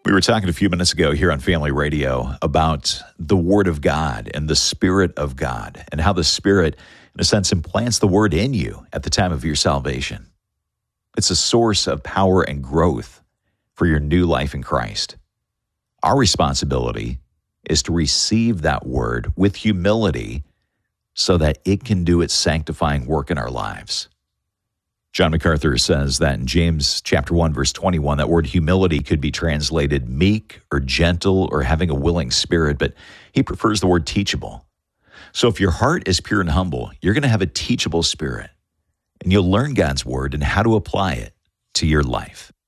We were talking a few minutes ago here on Family Radio about the Word of God and the Spirit of God and how the Spirit, in a sense, implants the Word in you at the time of your salvation. It's a source of power and growth for your new life in Christ. Our responsibility is to receive that Word with humility so that it can do its sanctifying work in our lives. John MacArthur says that in James chapter 1, verse 21, that word humility could be translated meek or gentle or having a willing spirit, but he prefers the word teachable. So if your heart is pure and humble, you're going to have a teachable spirit, and you'll learn God's word and how to apply it to your life.